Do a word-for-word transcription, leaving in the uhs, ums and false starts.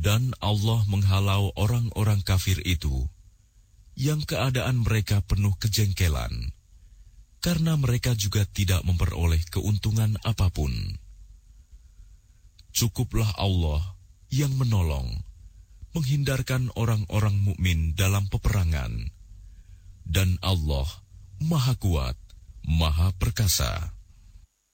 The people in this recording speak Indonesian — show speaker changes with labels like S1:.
S1: Dan Allah menghalau orang-orang kafir itu, yang keadaan mereka penuh kejengkelan, karena mereka juga tidak memperoleh keuntungan apapun. Cukuplah Allah yang menolong, menghindarkan orang-orang mukmin dalam peperangan, dan Allah Maha Kuat, Maha Perkasa.